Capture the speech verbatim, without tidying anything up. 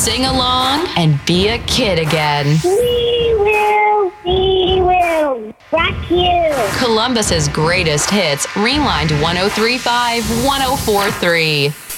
sing along, and be a kid again. We will, we will rock you. Columbus's greatest hits, Rewind one oh three point five, one oh four point three.